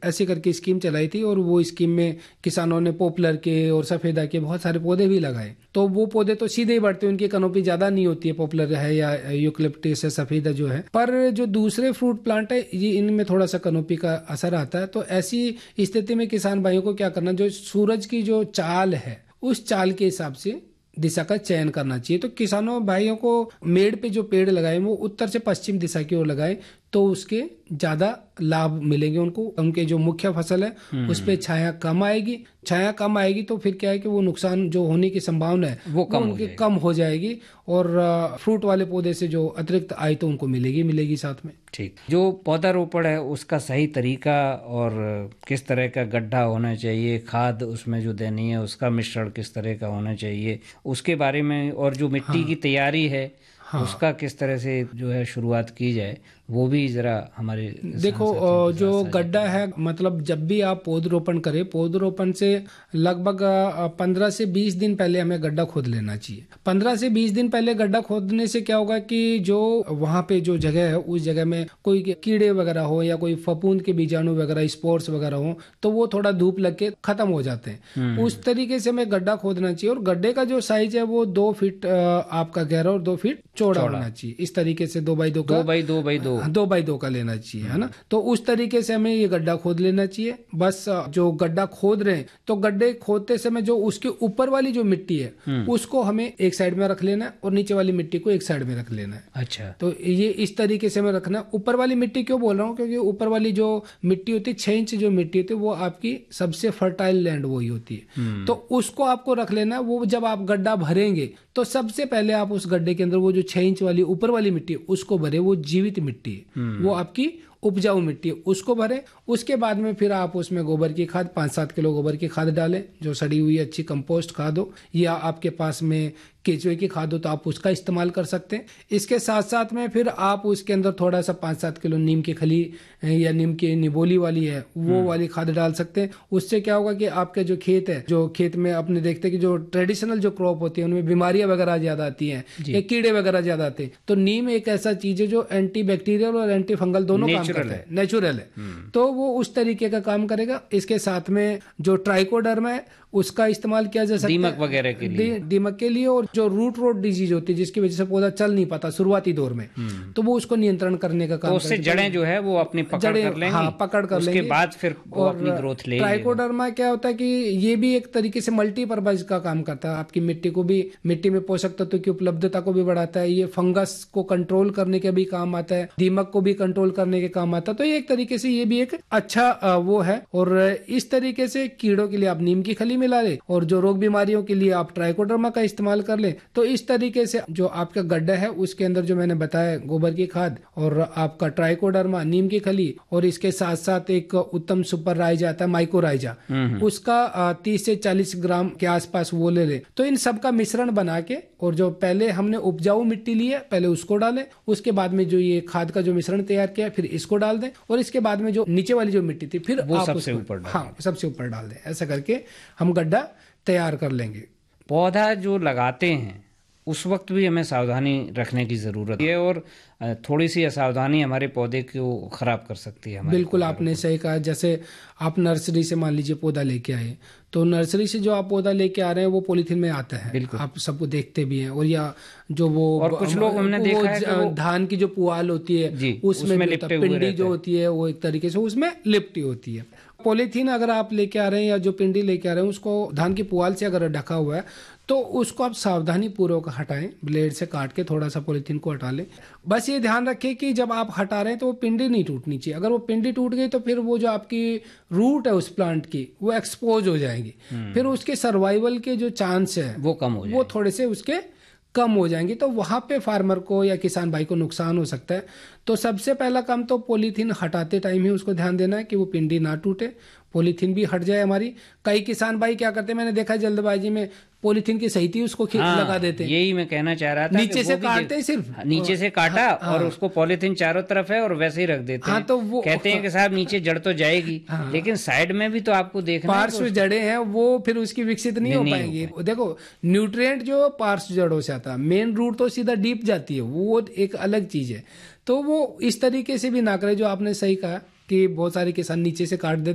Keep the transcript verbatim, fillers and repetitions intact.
ऐसे करके स्कीम चलाई थी और वो स्कीम में किसानों ने पॉपुलर के और सफेदा के बहुत सारे पौधे भी लगाए। तो वो पौधे तो सीधे ही बढ़ते हैं, उनकी कैनोपी ज्यादा नहीं होती है, पॉपुलर है या यूकलिप्टस है, सफेदा जो है। पर जो दूसरे फ्रूट प्लांट है ये इनमें थोड़ा सा कैनोपी का असर आता है। तो ऐसी स्थिति में किसान भाइयों को क्या करना, जो सूरज की जो चाल है उस चाल के हिसाब से दिशा का चयन करना चाहिए। तो किसानों भाइयों को मेड़ पे जो पेड़ लगाए वो उत्तर से पश्चिम दिशा की ओर लगाए तो उसके ज्यादा लाभ मिलेंगे उनको। उनके जो मुख्य फसल है उस पे छाया कम आएगी, छाया कम आएगी तो फिर क्या है कि वो नुकसान जो होने की संभावना है वो कम उनकी कम हो जाएगी और फ्रूट वाले पौधे से जो अतिरिक्त आय तो उनको मिलेगी मिलेगी साथ में। ठीक, जो पौधारोपण है उसका सही तरीका और किस तरह का गड्ढा होना चाहिए, खाद उसमें जो देनी है उसका मिश्रण किस तरह का होना चाहिए उसके बारे में, और जो मिट्टी हाँ। की तैयारी है हाँ। उसका किस तरह से जो है शुरुआत की जाए वो भी जरा हमारे देखो। जो गड्ढा है मतलब जब भी आप पौधरोपण करें, पौधरोपण से लगभग पंद्रह से बीस दिन पहले हमें गड्ढा खोद लेना चाहिए। पंद्रह से बीस दिन पहले गड्ढा खोदने से क्या होगा कि जो वहाँ पे जो जगह है उस जगह में कोई कीड़े वगैरह हो या कोई फफूंद के बीजाणु वगैरह स्पोर्स वगैरह हो तो वो थोड़ा धूप लग के खत्म हो जाते हैं। उस तरीके से हमें गड्ढा खोदना चाहिए और गड्ढे का जो साइज है वो दो फीट आपका गहरा और दो फीट चौड़ा होना चाहिए। इस तरीके से दो बाई दो का दो बाई दो बाई दो दो बाई दो का लेना चाहिए, है ना। तो उस तरीके से हमें ये गड्ढा खोद लेना चाहिए। बस जो गड्ढा खोद रहे हैं तो गड्ढे खोदते समय जो उसके ऊपर वाली जो मिट्टी है उसको हमें एक साइड में रख लेना है और नीचे वाली मिट्टी को एक साइड में रख लेना है। अच्छा, तो ये इस तरीके से हमें रखना है। ऊपर वाली मिट्टी क्यों बोल रहा हूँ, क्योंकि ऊपर वाली जो मिट्टी होती है, छह इंच जो मिट्टी होती है वो आपकी सबसे फर्टाइल लैंड वही होती है। तो उसको आपको रख लेना है। वो जब आप गड्ढा भरेंगे तो सबसे पहले आप उस गड्ढे के अंदर वो जो छह इंच वाली ऊपर वाली मिट्टी है उसको भरे। वो जीवित मिट्टी है, वो आपकी उपजाऊ मिट्टी है, उसको भरे। उसके बाद में फिर आप उसमें गोबर की खाद पाँच सात किलो गोबर की खाद डालें, जो सड़ी हुई अच्छी कंपोस्ट खाद हो, या आपके पास में केचुए की खाद हो तो आप उसका इस्तेमाल कर सकते हैं। इसके साथ साथ में फिर आप उसके अंदर थोड़ा सा पाँच सात किलो नीम की खली या नीम की निबोली वाली है वो वाली खाद डाल सकते हैं। उससे क्या होगा कि आपके जो खेत है, जो खेत में अपने देखते हैं कि जो ट्रेडिशनल जो क्रॉप होती है उनमें बीमारियां वगैरह ज्यादा आती हैं या कीड़े वगैरह ज्यादा आते हैं। तो नीम एक ऐसा चीज है जो एंटी बैक्टीरियल और एंटी फंगल दोनों काम करता है, नेचुरल है। तो वो उस तरीके का काम करेगा। इसके साथ में जो ट्राइकोडर्मा है उसका इस्तेमाल किया जा सकता है दीमक वगैरह के लिए, दीमक के लिए। और जो रूट रोड डिजीज होती है जिसकी वजह से पौधा चल नहीं पाता शुरुआती दौर में, तो वो उसको नियंत्रण करने का काम तो उससे जड़ें जो है वो अपनी पकड़ कर लेंगी, हाँ, पकड़ कर उसके लेंगी। बाद फिर वो अपनी ग्रोथ लेगी। ट्राइकोडर्मा क्या होता है कि ये भी एक तरीके से मल्टीपर्पज का काम करता है। आपकी मिट्टी को भी, मिट्टी में पोषक तत्व की उपलब्धता को भी बढ़ाता है। ये फंगस को कंट्रोल करने के भी काम आता है, दीमक को भी कंट्रोल करने के काम आता है। तो ये एक तरीके से ये भी एक अच्छा वो है। और इस तरीके से कीड़ों के लिए आप नीम की खली मिला ले और जो रोग बीमारियों के लिए आप ट्राइकोडर्मा का इस्तेमाल कर ले। तो इस तरीके से जो आपका गड्ढा है उसके अंदर जो मैंने बताया गोबर की खाद और आपका ट्राइकोडर्मा, नीम की खली और इसके साथ साथ एक उत्तम सुपर राइजा आता है, माइकोराइजा, उसका तीस से चालीस ग्राम के आसपास वो ले ले। तो इन सब का मिश्रण बना के और जो पहले हमने उपजाऊ मिट्टी ली है पहले उसको डालें, उसके बाद में जो ये खाद का जो मिश्रण तैयार किया फिर इसको डाल दें और इसके बाद में जो नीचे वाली जो मिट्टी थी फिर वो आप सबसे ऊपर डाल हाँ सबसे ऊपर डाल दें। ऐसा करके हम गड्ढा तैयार कर लेंगे। पौधा जो लगाते हैं उस वक्त भी हमें सावधानी रखने की जरूरत है और थोड़ी सी असावधानी हमारे पौधे को खराब कर सकती है। बिल्कुल आपने सही कहा। जैसे आप नर्सरी से मान लीजिए पौधा लेके आए, तो नर्सरी से जो आप पौधा लेके आ रहे हैं वो पॉलीथीन में आता है, आप सबको देखते भी हैं। और या जो वो और कुछ लोग हमने देखा है कि वो धान की जो पुआल होती है उसमें, उसमें पिंडी जो होती है वो एक तरीके से उसमें लिपटी होती है। पॉलीथीन अगर आप लेके आ रहे हैं या जो पिंडी लेके आ रहे हैं उसको धान की पुआल से अगर ढका हुआ है तो उसको आप सावधानी पूर्वक हटाएं, ब्लेड से काट के थोड़ा सा पॉलीथीन को हटा लें। बस ये ध्यान रखें कि जब आप हटा रहे हैं तो वो पिंडी नहीं टूटनी चाहिए। अगर वो पिंडी टूट गई तो फिर वो जो आपकी रूट है उस प्लांट की वो एक्सपोज हो जाएगी, फिर उसके सर्वाइवल के जो चांस है वो कम हो वो थोड़े से उसके कम हो जाएंगी। तो वहां पे फार्मर को या किसान भाई को नुकसान हो सकता है। तो सबसे पहला काम तो पॉलीथीन हटाते टाइम ही उसको ध्यान देना है कि वो पिंडी ना टूटे, पॉलीथीन भी हट जाए हमारी। कई किसान भाई क्या करते हैं, मैंने देखा जल्दबाजी में पॉलीथीन की सही थी उसको हाँ, लगा देते हैं। यही मैं कहना चाह रहा था, नीचे से काटते हैं सिर्फ, नीचे से काटा हाँ, और हाँ, उसको पॉलीथीन चारों तरफ है और वैसे ही रख देते हाँ, हैं। तो वो कहते हैं कि साहब नीचे जड़ तो जाएगी हाँ, लेकिन साइड में भी तो आपको देखना है, पार्श्व जड़ें हैं वो फिर उसकी विकसित नहीं हो पाएंगी। देखो न्यूट्रिएंट जो पार्श्व जड़ों से आता है, मेन रूट तो सीधा डीप जाती है, वो एक अलग चीज है। तो वो इस तरीके से भी ना करे जो आपने सही कहा कि बहुत सारे किसान नीचे से काट देते